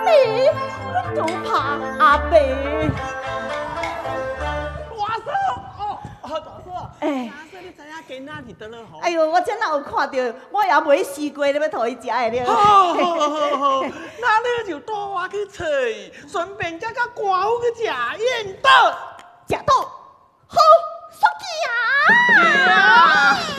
你，我都怕阿伯。 大嫂，哎，大嫂，你知影囡仔是倒落好？ 哎呦，我真哪有看到，我也未试过，你要互伊食的了。 好，那你就带我去找伊，顺便再甲官府去食宴到， 食到好，爽气啊！